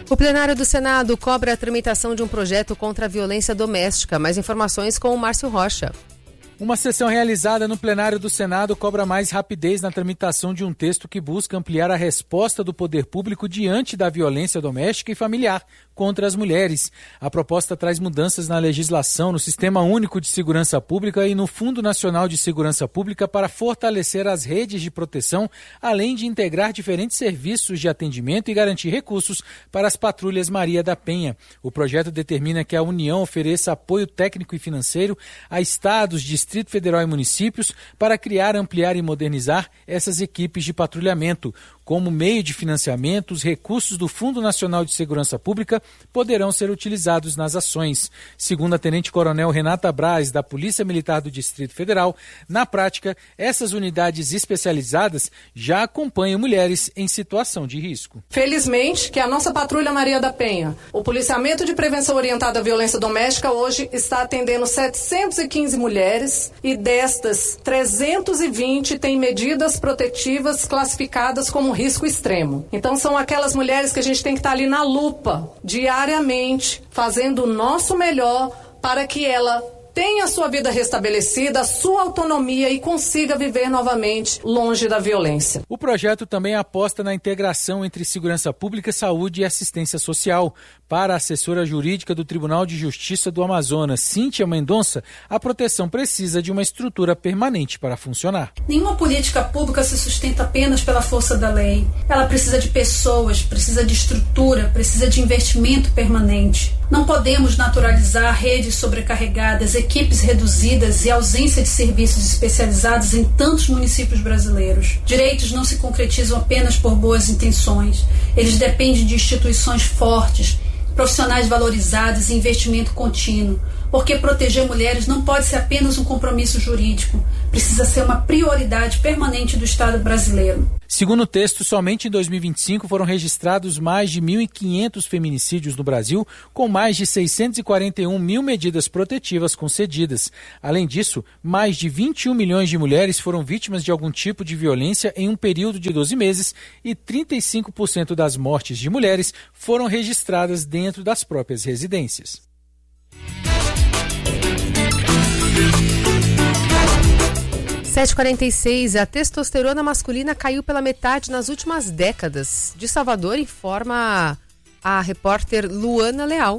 O plenário do Senado cobra a tramitação de um projeto contra a violência doméstica. Mais informações com o Márcio Rocha. Uma sessão realizada no plenário do Senado cobra mais rapidez na tramitação de um texto que busca ampliar a resposta do poder público diante da violência doméstica e familiar contra as mulheres. A proposta traz mudanças na legislação, no Sistema Único de Segurança Pública e no Fundo Nacional de Segurança Pública para fortalecer as redes de proteção, além de integrar diferentes serviços de atendimento e garantir recursos para as patrulhas Maria da Penha. O projeto determina que a União ofereça apoio técnico e financeiro a estados, Distrito Federal e municípios para criar, ampliar e modernizar essas equipes de patrulhamento. Como meio de financiamento, os recursos do Fundo Nacional de Segurança Pública poderão ser utilizados nas ações. Segundo a Tenente-Coronel Renata Braz, da Polícia Militar do Distrito Federal, na prática, essas unidades especializadas já acompanham mulheres em situação de risco. Felizmente, que a nossa Patrulha Maria da Penha, o policiamento de prevenção orientada à violência doméstica, hoje está atendendo 715 mulheres e destas, 320 têm medidas protetivas classificadas como risco extremo. Então são aquelas mulheres que a gente tem que estar ali na lupa, diariamente, fazendo o nosso melhor para que ela tenha a sua vida restabelecida, a sua autonomia e consiga viver novamente longe da violência. O projeto também aposta na integração entre segurança pública, saúde e assistência social. Para a assessora jurídica do Tribunal de Justiça do Amazonas, Cíntia Mendonça, a proteção precisa de uma estrutura permanente para funcionar. Nenhuma política pública se sustenta apenas pela força da lei. Ela precisa de pessoas, precisa de estrutura, precisa de investimento permanente. Não podemos naturalizar redes sobrecarregadas, equipes reduzidas e ausência de serviços especializados em tantos municípios brasileiros. Direitos não se concretizam apenas por boas intenções. Eles dependem de instituições fortes, profissionais valorizados e investimento contínuo. Porque proteger mulheres não pode ser apenas um compromisso jurídico. Precisa ser uma prioridade permanente do Estado brasileiro. Segundo o texto, somente em 2025 foram registrados mais de 1.500 feminicídios no Brasil, com mais de 641 mil medidas protetivas concedidas. Além disso, mais de 21 milhões de mulheres foram vítimas de algum tipo de violência em um período de 12 meses e 35% das mortes de mulheres foram registradas dentro das próprias residências. 7h46, a testosterona masculina caiu pela metade nas últimas décadas. De Salvador, informa a repórter Luana Leal.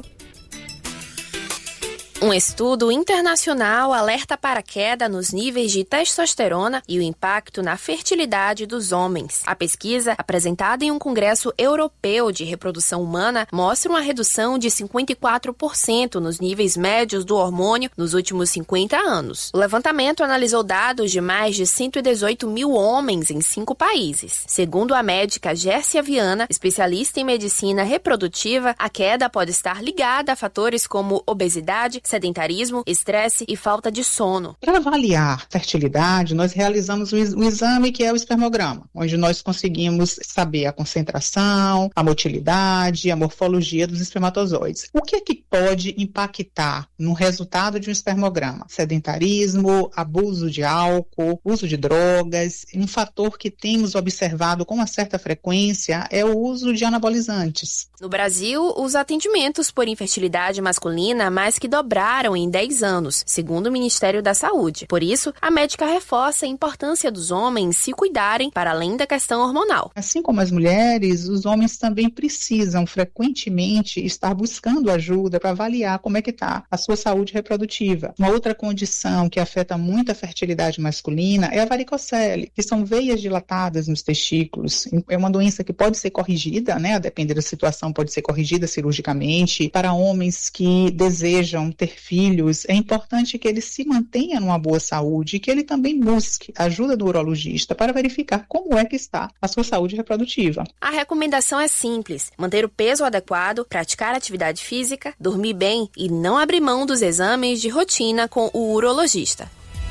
Um estudo internacional alerta para a queda nos níveis de testosterona e o impacto na fertilidade dos homens. A pesquisa, apresentada em um congresso europeu de reprodução humana, mostra uma redução de 54% nos níveis médios do hormônio nos últimos 50 anos. O levantamento analisou dados de mais de 118 mil homens em 5 países. Segundo a médica Gércia Viana, especialista em medicina reprodutiva, a queda pode estar ligada a fatores como obesidade, sedentarismo, estresse e falta de sono. Para avaliar fertilidade, nós realizamos um exame que é o espermograma, onde nós conseguimos saber a concentração, a motilidade, a morfologia dos espermatozoides. O que é que pode impactar no resultado de um espermograma? Sedentarismo, abuso de álcool, uso de drogas. Um fator que temos observado com uma certa frequência é o uso de anabolizantes. No Brasil, os atendimentos por infertilidade masculina mais que dobraram em 10 anos, segundo o Ministério da Saúde. Por isso, a médica reforça a importância dos homens se cuidarem para além da questão hormonal. Assim como as mulheres, os homens também precisam frequentemente estar buscando ajuda para avaliar como é que está a sua saúde reprodutiva. Uma outra condição que afeta muito a fertilidade masculina é a varicocele, que são veias dilatadas nos testículos. É uma doença que pode ser corrigida, né? A depender da situação, pode ser corrigida cirurgicamente. Para homens que desejam ter filhos, é importante que ele se mantenha numa boa saúde e que ele também busque ajuda do urologista para verificar como é que está a sua saúde reprodutiva. A recomendação é simples: manter o peso adequado, praticar atividade física, dormir bem e não abrir mão dos exames de rotina com o urologista.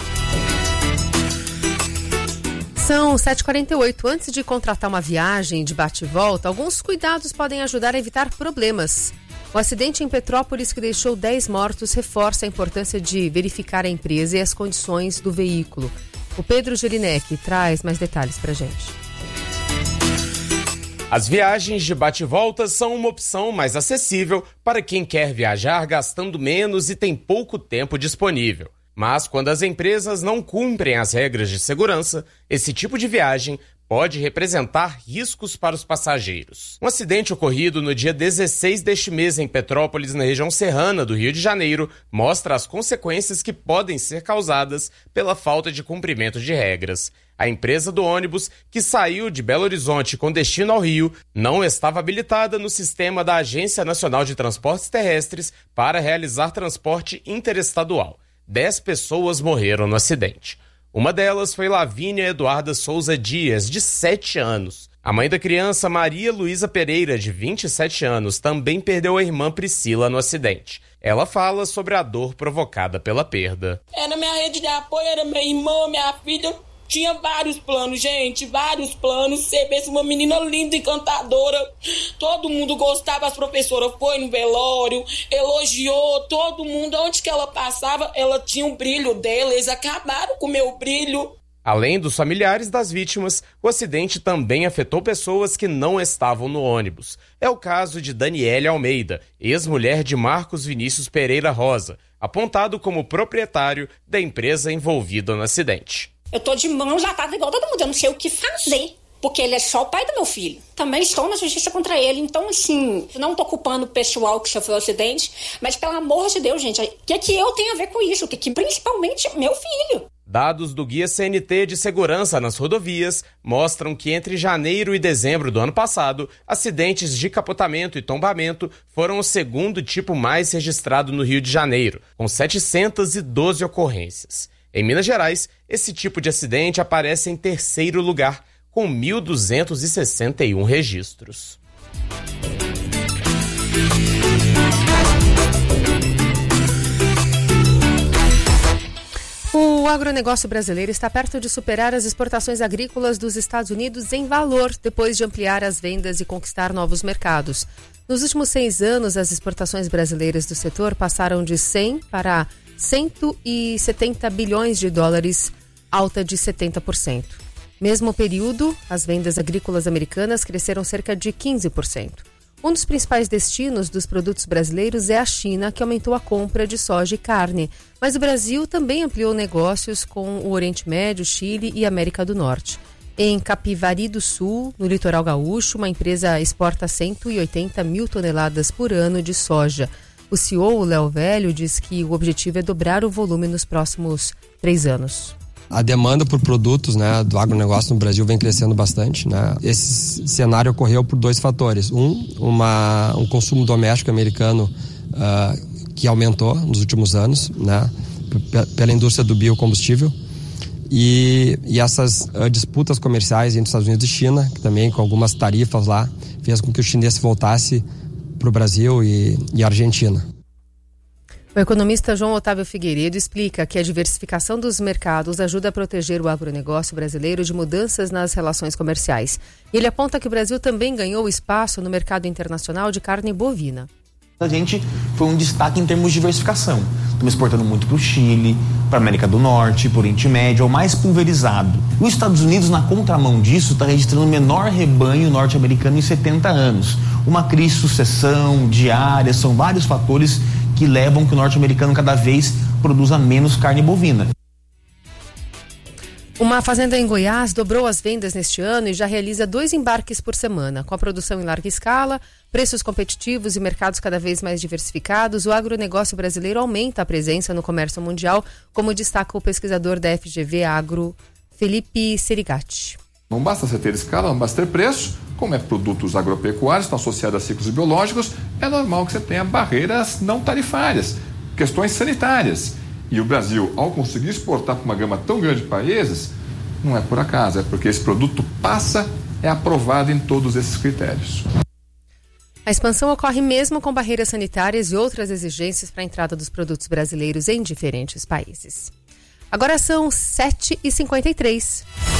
São 7h48. Antes de contratar uma viagem de bate e volta, alguns cuidados podem ajudar a evitar problemas. O acidente em Petrópolis, que deixou 10 mortos, reforça a importância de verificar a empresa e as condições do veículo. O Pedro Gelinek traz mais detalhes para a gente. As viagens de bate-volta são uma opção mais acessível para quem quer viajar gastando menos e tem pouco tempo disponível. Mas quando as empresas não cumprem as regras de segurança, esse tipo de viagem pode representar riscos para os passageiros. Um acidente ocorrido no dia 16 deste mês em Petrópolis, na região serrana do Rio de Janeiro, mostra as consequências que podem ser causadas pela falta de cumprimento de regras. A empresa do ônibus, que saiu de Belo Horizonte com destino ao Rio, não estava habilitada no sistema da Agência Nacional de Transportes Terrestres para realizar transporte interestadual. 10 pessoas morreram no acidente. Uma delas foi Lavínia Eduarda Souza Dias, de 7 anos. A mãe da criança, Maria Luísa Pereira, de 27 anos, também perdeu a irmã Priscila no acidente. Ela fala sobre a dor provocada pela perda. Era minha rede de apoio, era minha irmã, minha filha. Tinha vários planos, gente, vários planos. Você vê uma menina linda, encantadora. Todo mundo gostava, as professoras foi no velório, elogiou todo mundo. Onde que ela passava, ela tinha um brilho dela. Eles acabaram com o meu brilho. Além dos familiares das vítimas, o acidente também afetou pessoas que não estavam no ônibus. É o caso de Daniele Almeida, ex-mulher de Marcos Vinícius Pereira Rosa, apontado como proprietário da empresa envolvida no acidente. Eu tô de mãos atadas igual todo mundo, eu não sei o que fazer, porque ele é só o pai do meu filho. Também estou na justiça contra ele, então assim, eu não tô culpando o pessoal que sofreu o acidente, mas pelo amor de Deus, gente, o que eu tenho a ver com isso? Que principalmente meu filho. Dados do Guia CNT de Segurança nas Rodovias mostram que entre janeiro e dezembro do ano passado, acidentes de capotamento e tombamento foram o segundo tipo mais registrado no Rio de Janeiro, com 712 ocorrências. Em Minas Gerais, esse tipo de acidente aparece em terceiro lugar, com 1.261 registros. O agronegócio brasileiro está perto de superar as exportações agrícolas dos Estados Unidos em valor, depois de ampliar as vendas e conquistar novos mercados. Nos últimos 6 anos, as exportações brasileiras do setor passaram de 100 para 170 bilhões de dólares, alta de 70%. Mesmo período, as vendas agrícolas americanas cresceram cerca de 15%. Um dos principais destinos dos produtos brasileiros é a China, que aumentou a compra de soja e carne. Mas o Brasil também ampliou negócios com o Oriente Médio, Chile e América do Norte. Em Capivari do Sul, no litoral gaúcho, uma empresa exporta 180 mil toneladas por ano de soja. O CEO, Léo Velho, diz que o objetivo é dobrar o volume nos próximos 3 anos. A demanda por produtos, né, do agronegócio no Brasil vem crescendo bastante, né? Esse cenário ocorreu por 2 fatores. Um consumo doméstico americano que aumentou nos últimos anos, né, pela indústria do biocombustível. E essas disputas comerciais entre Estados Unidos e China, que também com algumas tarifas lá, fez com que o chinês voltasse para o Brasil e Argentina. O economista João Otávio Figueiredo explica que a diversificação dos mercados ajuda a proteger o agronegócio brasileiro de mudanças nas relações comerciais. Ele aponta que o Brasil também ganhou espaço no mercado internacional de carne bovina. A gente foi um destaque em termos de diversificação. Estamos exportando muito para o Chile, para a América do Norte, para o Oriente Médio, é o mais pulverizado. Os Estados Unidos, na contramão disso, está registrando o menor rebanho norte-americano em 70 anos. Uma crise de sucessão, diária, são vários fatores que levam que o norte-americano cada vez produza menos carne bovina. Uma fazenda em Goiás dobrou as vendas neste ano e já realiza 2 embarques por semana. Com a produção em larga escala, preços competitivos e mercados cada vez mais diversificados, o agronegócio brasileiro aumenta a presença no comércio mundial, como destaca o pesquisador da FGV Agro, Felipe Serigatti. Não basta você ter escala, não basta ter preço. Como é produtos agropecuários, estão associados a ciclos biológicos, é normal que você tenha barreiras não tarifárias, questões sanitárias. E o Brasil, ao conseguir exportar para uma gama tão grande de países, não é por acaso, é porque esse produto é aprovado em todos esses critérios. A expansão ocorre mesmo com barreiras sanitárias e outras exigências para a entrada dos produtos brasileiros em diferentes países. Agora são 7h53.